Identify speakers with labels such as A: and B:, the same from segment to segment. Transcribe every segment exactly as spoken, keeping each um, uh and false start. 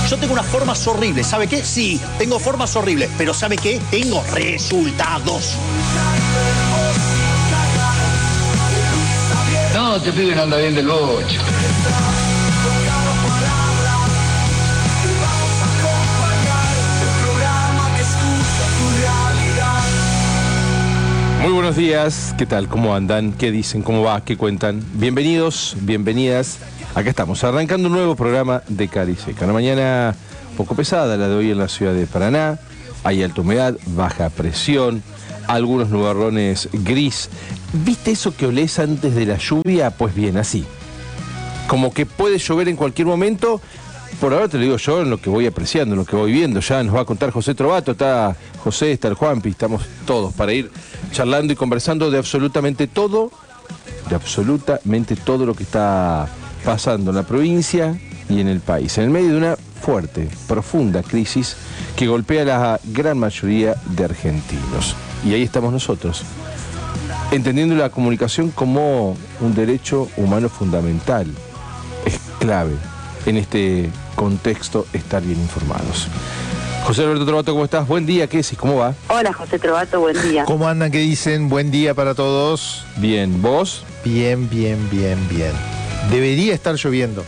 A: Yo tengo unas formas horribles, ¿sabe qué? Sí, tengo formas horribles, pero ¿sabe qué? Tengo resultados.
B: No, te pibe no anda bien del bocho.
C: Muy buenos días, ¿qué tal? ¿Cómo andan? ¿Qué dicen? ¿Cómo va? ¿Qué cuentan? Bienvenidos, bienvenidas. Acá estamos, arrancando un nuevo programa de Cara y Seca. Una mañana un poco pesada la de hoy en la ciudad de Paraná. Hay alta humedad, baja presión, algunos nubarrones gris. ¿Viste eso que olés antes de la lluvia? Pues bien, así. Como que puede llover en cualquier momento. Por ahora te lo digo yo en lo que voy apreciando, en lo que voy viendo. Ya nos va a contar José Trovato, está José, está el Juanpi, estamos todos para ir charlando y conversando de absolutamente todo, de absolutamente todo lo que está pasando en la provincia y en el país, en el medio de una fuerte, profunda crisis que golpea a la gran mayoría de argentinos. Y ahí estamos nosotros, entendiendo la comunicación como un derecho humano fundamental. Es clave en este contexto estar bien informados. José Alberto Trovato, ¿cómo estás? Buen día, ¿qué decís? ¿Cómo va?
D: Hola, José Trovato, buen día.
E: ¿Cómo andan? ¿Qué dicen? Buen día para todos.
C: Bien, ¿vos?
E: Bien, bien, bien, bien. Debería estar lloviendo.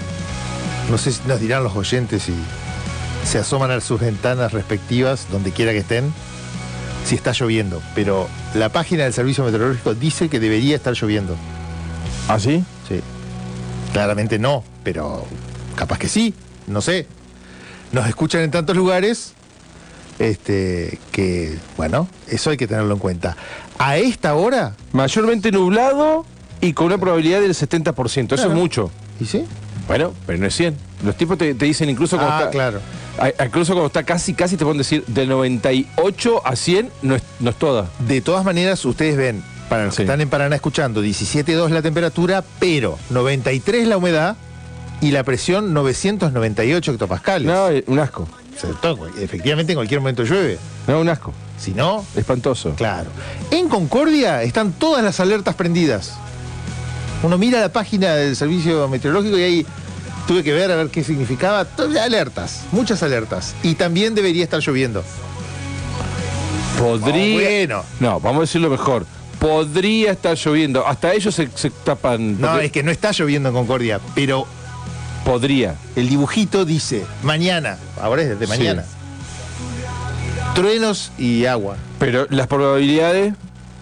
E: No sé si nos dirán los oyentes si se asoman a sus ventanas respectivas, donde quiera que estén, si está lloviendo. Pero la página del Servicio Meteorológico dice que debería estar lloviendo.
C: ¿Ah, sí?
E: Sí. Claramente no, pero capaz que sí, no sé. Nos escuchan en tantos lugares este, que, bueno, eso hay que tenerlo en cuenta. A esta hora...
C: Mayormente nublado y con una probabilidad del setenta por ciento. Eso
E: Claro.
C: es mucho.
E: ¿Y sí?
C: Bueno, pero no es cien. Los tipos te, te dicen incluso cuando
E: Ah,
C: está...
E: claro.
C: a- Incluso cuando está casi, casi te pueden decir del noventa y ocho a cien no es, no es toda.
E: De todas maneras, ustedes ven, para los
C: Sí.
E: que están en Paraná escuchando, diecisiete coma dos la temperatura, pero noventa y tres la humedad y la presión novecientos noventa y ocho hectopascales.
C: No, eh, un asco.
E: O sea, todo- efectivamente en cualquier momento llueve.
C: No, un asco.
E: Si no,
C: Espantoso.
E: claro. En Concordia están todas las alertas prendidas. Uno mira la página del Servicio Meteorológico y ahí tuve que ver a ver qué significaba. Todas alertas, muchas alertas. Y también debería estar lloviendo.
C: Podría...
E: Oh, bueno.
C: No, vamos a decirlo mejor. Podría estar lloviendo. Hasta ellos se, se tapan.
E: No,
C: porque-
E: es que no está lloviendo en Concordia, pero
C: Podría.
E: el dibujito dice mañana, ahora es desde mañana. Truenos y agua.
C: Pero las probabilidades...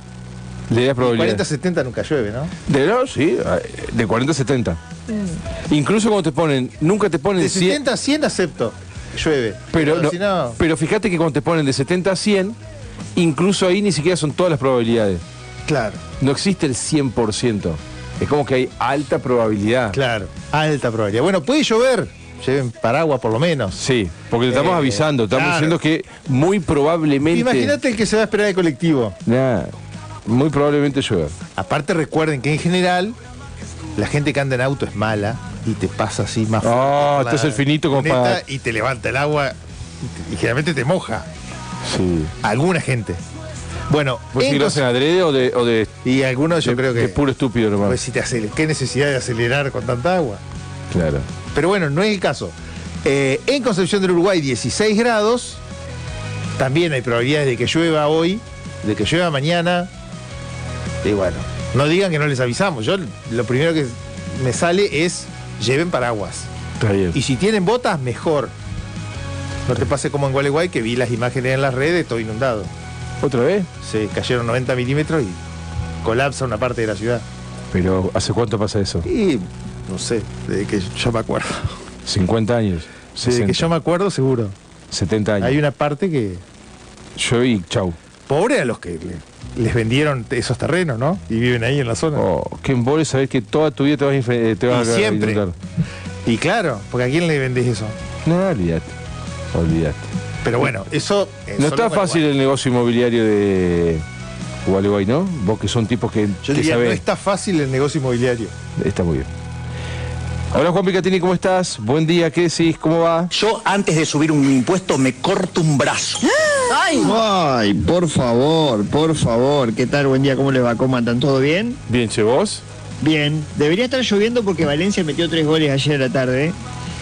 C: Le das probabilidades.
E: cuarenta setenta nunca llueve, ¿no?
C: De no, sí, de cuarenta a setenta. Incluso cuando te ponen, nunca te ponen
E: De
C: cien,
E: setenta a cien acepto. Llueve.
C: pero, no,
E: si no,
C: pero fíjate que cuando te ponen de setenta a cien, incluso ahí ni siquiera son todas las probabilidades.
E: claro,
C: No existe el cien por ciento. Es como que hay alta probabilidad.
E: claro. Alta probabilidad. Bueno, puede llover. Lleven paraguas por lo menos.
C: Sí, porque te estamos
E: Eh,
C: avisando, estamos
E: claro.
C: diciendo que muy probablemente...
E: Imagínate el que se va a esperar de colectivo.
C: Nah, muy probablemente llueva.
E: Aparte recuerden que en general la gente que anda en auto es mala y te pasa así más fuerte
C: Oh,
E: por la
C: este es el finito como
E: cuneta
C: para-
E: y te levanta el agua y, te- y generalmente te moja.
C: Sí.
E: Alguna gente. Bueno,
C: ¿Vos
E: en
C: si lo
E: cos-
C: hacen adrede o de, o de,
E: y algunos yo
C: de-
E: creo que
C: de puro estúpido nomás?
E: pues si te acele- qué necesidad de acelerar con tanta agua.
C: Claro.
E: Pero bueno, no es el caso. Eh, en Concepción del Uruguay dieciséis grados. También hay probabilidades de que llueva hoy, de que llueva mañana. Y bueno, no digan que no les avisamos. Yo lo primero que me sale es lleven paraguas.
C: Está bien.
E: Y si tienen botas, mejor. No te pase como en Gualeguay, que vi las imágenes en las redes, todo inundado.
C: ¿Otra vez?
E: Se cayeron noventa milímetros y colapsa una parte de la ciudad.
C: Pero ¿hace cuánto pasa eso?
E: Y no sé, desde que yo me acuerdo.
C: cincuenta años.
E: Desde
C: sesenta,
E: que yo me acuerdo, seguro.
C: setenta años.
E: Hay una parte que.
C: Yo y chau.
E: Pobre a los que le- les vendieron esos terrenos, ¿no? Y viven ahí en la zona.
C: Oh, qué embole saber que toda tu vida te vas a, infe- te vas
E: Y
C: a
E: siempre.
C: inundar.
E: Y claro, porque ¿a quién le vendés eso?
C: No, olvídate. Olvídate.
E: Pero bueno, eso. eh,
C: No
E: solo
C: está
E: en
C: fácil
E: Gualeguay.
C: el negocio inmobiliario de Gualeguay, ¿no? Vos que son tipos que,
E: Yo
C: que
E: diría, no
C: saben.
E: está fácil el negocio inmobiliario.
C: Está muy bien. Hola Juan Picatini, ¿cómo estás? Buen día, ¿qué decís? ¿Cómo va?
A: Yo antes de subir un impuesto me corto un brazo.
D: ¡Ay!
F: Ay, por favor, por favor. ¿Qué tal? Buen día, ¿cómo les va? ¿Cómo andan? ¿Todo bien?
C: Bien, che, vos.
F: Bien. Debería estar lloviendo porque Valencia metió tres goles ayer a la tarde.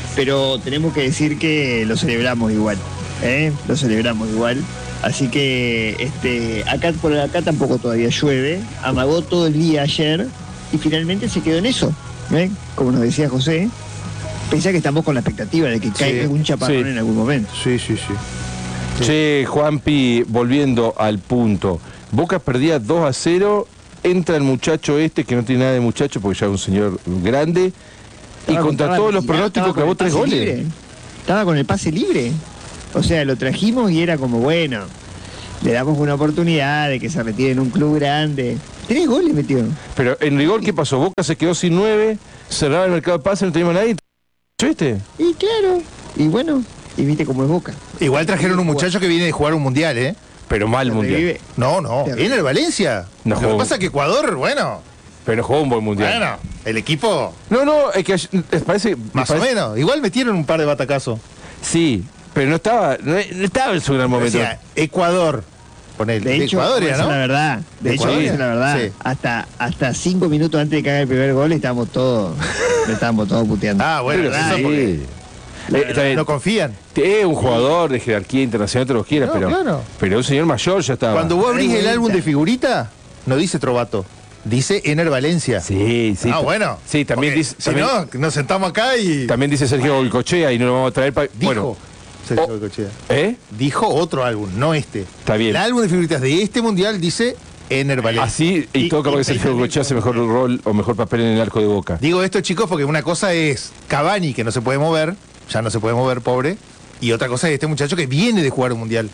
F: pero tenemos que decir que lo celebramos igual, ¿eh? Lo celebramos igual. Así que este, acá por acá tampoco todavía llueve, amagó todo el día ayer y finalmente se quedó en eso, ¿eh? Como nos decía José, pensá que estamos con la expectativa de que caiga
E: Sí,
F: algún chaparrón
C: sí.
F: en algún momento.
E: Sí, sí, sí.
C: Che, Juanpi, volviendo al punto. Boca perdía dos a cero, entra el muchacho este, que no tiene nada de muchacho porque ya es un señor grande, y
F: Estaba-
C: contra
F: estaba
C: todos los
F: retirado,
C: pronósticos
F: estaba
C: clavó
F: con
C: tres
F: el pase
C: goles.
F: libre. Estaba con el pase libre. O sea, lo trajimos y era como, bueno, le damos una oportunidad de que se retire en un club grande. Tres goles metió.
C: Pero en rigor, ¿qué pasó? Boca se quedó sin nueve, cerraba el mercado de pases, no teníamos nadie. ¿Viste?
F: Y claro, y bueno, y viste cómo es Boca.
E: Igual trajeron un muchacho que viene de jugar un mundial, ¿eh?
C: Pero mal
F: Se
C: mundial.
F: revive.
E: No, no,
F: Terrible.
E: en el Valencia.
C: No
E: Lo que
C: jugó.
E: pasa es que Ecuador, bueno,
C: Pero jugó un buen mundial.
E: bueno, el equipo,
C: No, no, es que ayer- es- parece.
E: más
C: parece-
E: o menos. Igual metieron un par de batacazos.
C: Sí, pero no estaba, no, no estaba en su gran momento.
E: Decía, Ecuador. Ponele.
F: De hecho,
E: Ecuador
F: esa
E: era,
F: es
E: ¿no?
F: la verdad. De hecho,
E: Ecuador.
F: esa es la verdad.
E: Sí.
F: Hasta, hasta cinco minutos antes de que haga el primer gol estábamos todos, le estábamos todos puteando.
E: Ah, bueno,
C: Pero
E: eso
C: sí.
E: porque
C: Eh, está bien.
E: no confían.
C: Es un jugador de jerarquía internacional, te lo quieras,
E: No,
C: pero,
E: claro.
C: pero un señor mayor ya estaba.
E: Cuando vos abrís
F: Dale
E: el
F: vuelta.
E: álbum de figurita, no dice Trovato, dice Ener Valencia.
C: Sí, sí.
E: Ah, bueno.
C: Sí, también
E: Porque
C: dice.
E: Si
C: También,
E: no, nos sentamos acá y.
C: también dice Sergio Goicochea y no lo vamos a traer para.
E: Dijo.
C: Bueno,
E: Sergio
C: Oh.
E: Goicoechea.
C: ¿eh?
E: Dijo otro álbum, no este.
C: Está bien.
E: El álbum de figuritas de este mundial dice Ener Valencia.
C: Así, y,
F: Y-
C: todo capaz
F: y
C: que Sergio
F: también
C: Goicochea hace mejor rol o mejor papel en el arco de Boca.
E: Digo esto, chicos, porque una cosa es Cavani, que no se puede mover, ya no se puede mover, pobre. Y otra cosa es este muchacho que viene de jugar un mundial.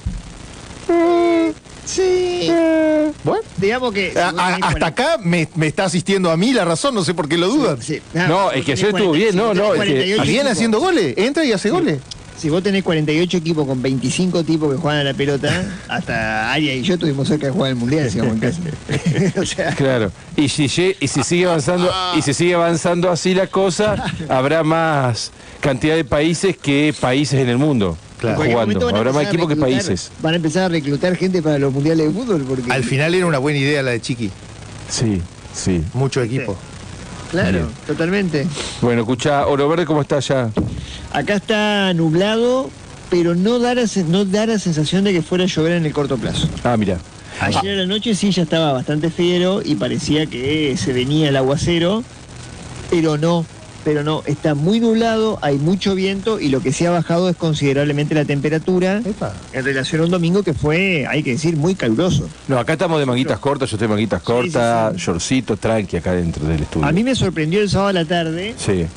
F: Sí.
E: Bueno.
F: Digamos que. si
E: A-
F: vos
E: a-
F: tenés
E: hasta
F: cuarenta
E: acá me, me está asistiendo a mí la razón, no sé por qué lo dudan.
F: Sí,
C: No, es
F: vos
C: que
F: tenés
C: ayer estuvo
F: cuarenta,
C: bien,
F: si
C: no,
F: vos tenés
C: no, es que-
F: cuarenta y ocho
E: Y viene
F: equipos-
E: haciendo goles, entra y hace goles.
F: Si vos tenés cuarenta y ocho equipos con veinticinco tipos que juegan a la pelota, hasta Aria y yo estuvimos cerca de jugar el mundial, digamos, en casa. O sea,
C: Claro. Y si, lle- y si sigue avanzando, y si sigue avanzando así la cosa, habrá más cantidad de países que países en el mundo
E: Claro.
F: en cualquier momento
C: jugando.
F: van a
C: Habrá más
F: empezar a
C: equipos que
F: reclutar-
C: países.
F: Van a empezar a reclutar gente para los mundiales de fútbol porque.
E: Al final era una buena idea la de Chiqui.
C: Sí, sí.
E: Mucho equipo.
F: Claro,
C: Bien.
F: totalmente.
C: Bueno, escucha, Oro Verde, ¿cómo está allá?
F: Acá está nublado, pero no da, la, sen- no da la sensación de que fuera a llover en el corto plazo.
C: Ah, mira.
F: Ayer a la noche sí ya estaba bastante fiero y parecía que se venía el aguacero, pero no, pero no, está muy nublado, hay mucho viento y lo que se ha bajado es considerablemente la temperatura
E: Epa.
F: en relación a un domingo que fue, hay que decir, muy caluroso.
C: No, acá estamos de manguitas cortas, yo estoy de manguitas
F: Sí,
C: cortas,
F: sí, sí.
C: shortcito, tranqui acá dentro del estudio.
F: A mí me sorprendió el sábado a la tarde,
C: Sí.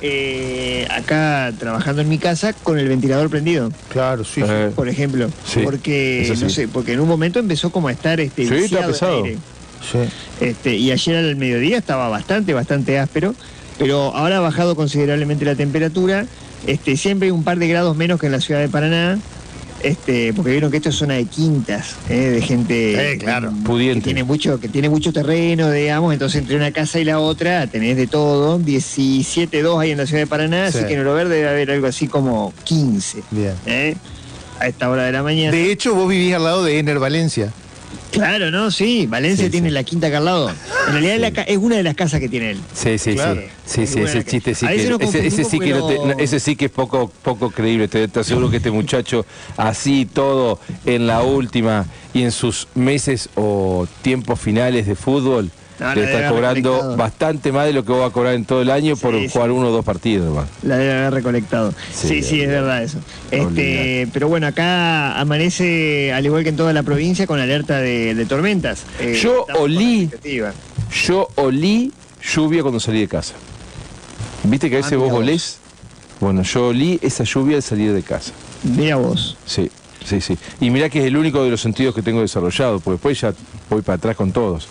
F: eh, acá trabajando en mi casa, con el ventilador prendido.
E: Claro, sí. sí.
C: Eh,
F: Por ejemplo,
C: Sí,
F: porque
C: eso sí.
F: no sé, porque en un momento empezó como a estar este
C: Sí, está
F: viciado el
C: pesado.
F: aire.
E: Sí.
F: Este, y ayer al mediodía estaba bastante, bastante áspero, pero ahora ha bajado considerablemente la temperatura. Este, siempre hay un par de grados menos que en la ciudad de Paraná, este, porque vieron que esto es zona de quintas, eh, de gente
E: Eh, claro,
F: que
C: pudiente.
F: tiene mucho, que tiene mucho terreno, digamos, entonces entre una casa y la otra tenés de todo. diecisiete dos hay en la ciudad de Paraná,
E: Sí.
F: así que en Oro Verde debe haber algo así como quince,
E: Bien.
F: ¿eh? A esta hora de la mañana.
E: De hecho, vos vivís al lado de Ener Valencia.
F: Claro, ¿no? Sí, Valencia
C: Sí,
F: tiene
C: sí.
F: la quinta acá al lado. En realidad es, la ca- es una de las casas que tiene él.
C: Sí, sí,
E: Claro.
C: sí. Sí, sí, ese chiste sí
F: A veces
C: que.
F: nos
C: Ese, ese sí que no te-
F: confundimos
C: no, ese sí que es poco, poco creíble. Te, te aseguro que este muchacho, así todo, en la última y en sus meses o tiempos finales de fútbol,
F: No, la
C: le
F: debe
C: está
F: haber
C: cobrando
F: recolectado.
C: bastante más de lo que va a cobrar en todo el año por
F: Sí, sí.
C: jugar uno o dos partidos, hermano.
F: La debe haber recolectado.
C: Sí,
F: Sí, sí, es
C: olvidate.
F: verdad eso. Este,
C: Olvidate.
F: pero bueno, acá amanece, al igual que en toda la provincia, con alerta de, de tormentas. Eh,
C: Yo
F: estamos con
C: olí-
F: expectativa.
C: Yo olí lluvia cuando salí de casa. ¿Viste que a veces
F: Ah,
C: vos
F: mira vos.
C: olés? Bueno, yo olí esa lluvia al salir de casa.
F: Mira vos.
C: Sí, sí, sí. Y mirá que es el único de los sentidos que tengo desarrollado, porque después ya voy para atrás con todos.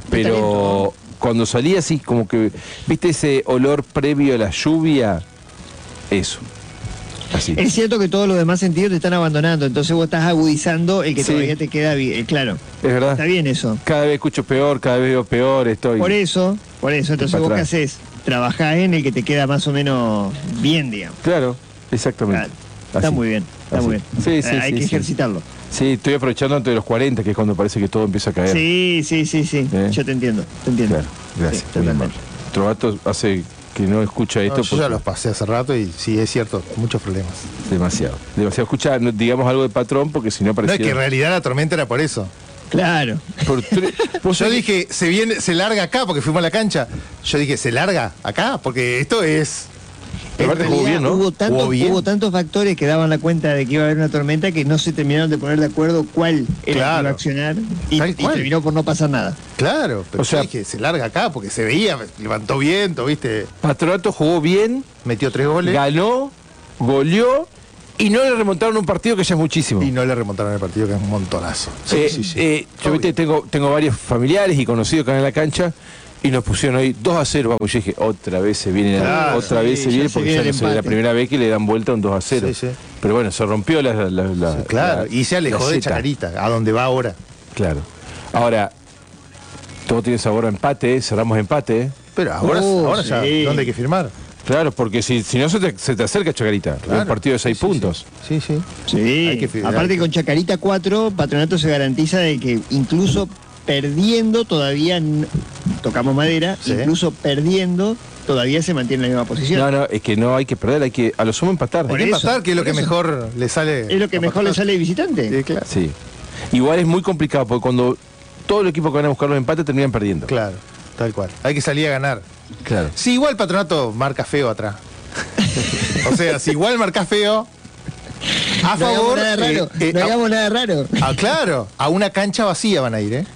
C: Pero cuando salí así, como que, ¿viste ese olor previo a la lluvia? Eso. Así.
F: Es cierto que todos los demás sentidos te están abandonando, entonces vos estás agudizando el que
C: Sí.
F: todavía te queda bien. Claro,
C: Es verdad.
F: está bien eso.
C: Cada vez escucho peor, cada vez veo peor, estoy.
F: Por eso, por eso, entonces
C: para
F: vos qué
C: atrás.
F: haces, trabajás en el que te queda más o menos bien, digamos.
C: Claro, exactamente.
F: Claro. Está
C: Así.
F: muy bien, está
C: Así.
F: muy bien.
C: Sí, sí,
F: Eh, Hay
C: sí,
F: que
C: sí.
F: ejercitarlo.
C: Sí, estoy aprovechando antes de los cuarenta, que es cuando parece que todo empieza a caer.
F: Sí, sí, sí, sí.
C: ¿Eh?
F: Yo te entiendo, te entiendo.
C: Claro, gracias.
F: Sí,
C: muy
F: totalmente.
C: amable. Trovato hace que no escucha
E: No,
C: esto.
E: yo ya
C: porque-
E: los pasé hace rato y sí, es cierto, muchos problemas.
C: Demasiado. Demasiado. Escucha, no- digamos algo de patrón, porque si no
E: No, es
C: parecía...
E: que en realidad la tormenta era por eso.
F: Claro.
C: por tre- vos
E: Yo
C: sabés-
E: dije, se viene, se larga acá porque fuimos a la cancha. Yo dije, ¿se larga acá? Porque esto es.
F: En
C: Aparte jugó
F: realidad,
C: bien, ¿no?
F: hubo, tantos,
E: Jugó bien.
F: hubo tantos factores que daban la cuenta de que iba a haber una tormenta que no se terminaron de poner de acuerdo cuál era el que
E: Claro.
F: iba a accionar y,
E: Tal
F: y
E: cual.
F: terminó por no pasar nada.
E: Claro, pero
C: O sea-
E: yo dije, se larga acá porque se veía, levantó viento, ¿viste?
C: Patronato jugó bien,
E: Metió tres goles
C: ganó, goleó y no le remontaron un partido que ya es muchísimo.
E: y no le remontaron el partido, que es un montonazo. Sí,
C: Eh,
E: sí, sí.
C: eh, yo
E: Obvio.
C: viste, tengo, tengo varios familiares y conocidos que van en la cancha y nos pusieron hoy dos a cero. Vamos, yo dije, otra vez se viene,
E: Claro,
C: otra
F: sí,
C: vez se
F: ya
C: viene
F: se
C: porque
F: viene
C: ya
F: el
C: no sé, la
F: empate.
C: primera vez que le dan vuelta un dos a cero.
E: Sí, sí.
C: Pero bueno, se rompió la. la- la-
E: Sí, claro,
C: la-
E: y se alejó
C: la
E: de
C: zeta.
E: Chacarita, a donde va ahora.
C: Claro. Ahora, todo tiene sabor a empate, ¿eh? Cerramos empate. ¿eh?
E: Pero ahora,
F: Oh,
E: ahora ya,
F: sí.
E: ¿dónde hay que firmar?
C: Claro, porque si, si no se te, se te acerca Chacarita,
E: Claro.
C: un partido de seis
E: Sí, sí,
C: puntos.
E: Sí, sí.
F: Sí,
E: Hay que fi- hay
F: aparte
E: que-
F: con Chacarita cuatro, Patronato se garantiza de que incluso perdiendo todavía, n- tocamos madera,
E: Sí.
F: incluso perdiendo todavía se mantiene en la misma posición.
C: No, no, es que no hay que perder, hay que a lo sumo empatar.
E: Hay
F: Por
E: que
F: eso,
E: empatar, que es lo
F: por
E: que
F: eso.
E: mejor le sale.
F: Es lo que
E: a
F: mejor le
E: Patronato.
F: sale de visitante.
E: Sí, claro.
C: Sí. Igual es muy complicado porque cuando todo el equipo que van a buscar los empates terminan perdiendo.
E: Claro, tal cual. Hay que salir a ganar.
C: Claro.
E: Sí, igual Patronato marca feo atrás. O sea, si igual marca feo, a
F: No hagamos
E: favor.
F: nada raro.
E: eh, eh,
F: no
E: a-
F: hagamos nada raro.
E: ah, claro, a una cancha vacía van a ir, ¿eh?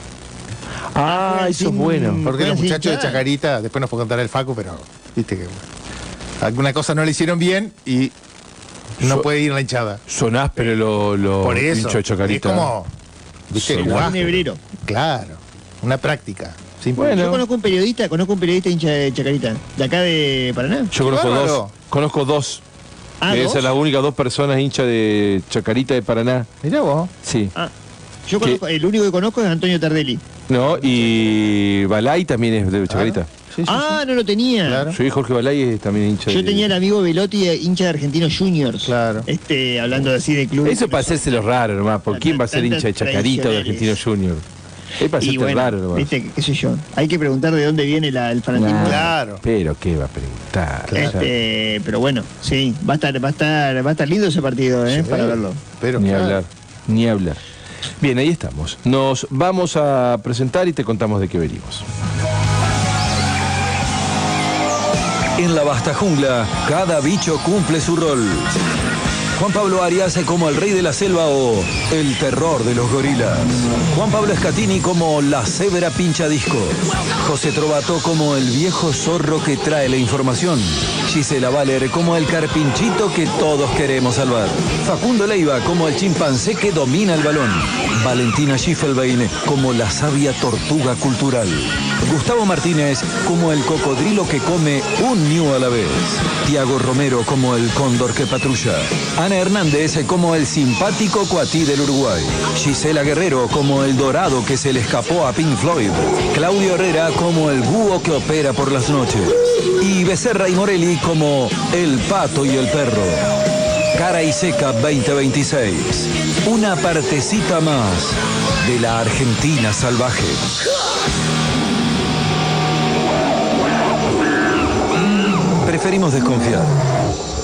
C: Ah,
F: juegan
C: eso es
F: sin-
C: bueno.
E: Porque los
F: Juegan sin
E: muchachos de
F: hinchada.
E: Chacarita, después nos puede contar el Facu, pero viste que alguna cosa no le hicieron bien y no
C: Yo-
E: puede ir la hinchada.
C: Son ásperos los lo
E: Por eso.
C: hinchas de Chacarita.
E: Es como, viste,
C: Son
E: jugás.
F: Un hebrero.
E: Claro, una práctica. Sin
C: Bueno.
F: Yo conozco un periodista, conozco un periodista hincha de Chacarita, de acá de Paraná.
C: Yo conozco
E: Bárbaro.
C: dos. Conozco dos.
F: Ah,
C: que
F: ¿dos?
C: esas son las únicas dos personas hinchas de Chacarita de Paraná.
E: Mirá vos.
C: Sí.
F: Ah, yo conozco, el único que conozco es Antonio Tardelli.
C: No, y Balay también es de Chacarita.
E: Sí, sí,
F: Ah, no lo tenía.
E: Claro.
C: Soy Jorge Balay es también hincha
F: Yo
C: de...
F: tenía el amigo Velotti, eh, hincha de Argentinos Juniors.
E: Claro.
F: Este, hablando así de clubes.
C: Eso para hacérselo raro nomás. ¿Por quién va a ser
F: Tantas
C: hincha de Chacarita o de
F: tradicionales.
C: Argentino Junior? Es para
F: Y
C: hacerte
F: bueno,
C: raro nomás.
F: viste, qué sé yo. Hay que preguntar de dónde viene la- el fanatismo.
C: Nah,
E: Claro.
C: Pero qué va a preguntar. O sea,
F: Este, pero bueno, sí, va a estar, va a estar, va a estar lindo ese partido, ¿eh?
E: Sí,
F: Para verlo.
E: Pero
C: ni
E: claro.
C: hablar, ni hablar. Bien, ahí estamos. Nos vamos a presentar y te contamos de qué venimos.
G: En la vasta jungla, cada bicho cumple su rol. Juan Pablo Arias como el rey de la selva o el terror de los gorilas. Juan Pablo Scatini como la cebra pincha disco. José Trovato como el viejo zorro que trae la información. Gisela Valer como el carpinchito que todos queremos salvar. Facundo Leiva como el chimpancé que domina el balón. Valentina Schiffelbein como la sabia tortuga cultural. Gustavo Martínez como el cocodrilo que come un ñu a la vez. Tiago Romero como el cóndor que patrulla. Ana Hernández como el simpático cuatí del Uruguay. Gisela Guerrero como el dorado que se le escapó a Pink Floyd. Claudio Herrera como el búho que opera por las noches. Y Becerra y Morelli como el pato y el perro. Cara y Seca veinte veintiséis. Una partecita más de la Argentina salvaje. Preferimos desconfiar.